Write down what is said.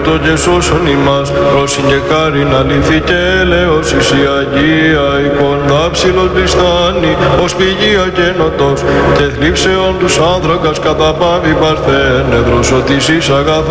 Χριστό και σώσον ημάς, πρόσιν και χάριν αληθή και έλεος εις η Αγία εικόν δάψιλος Χριστάνη, ως πηγία και νοτός, και θλίψεων τους άνθρακας κατά πάβη παρθένε, δροσοτής εις αγαθός.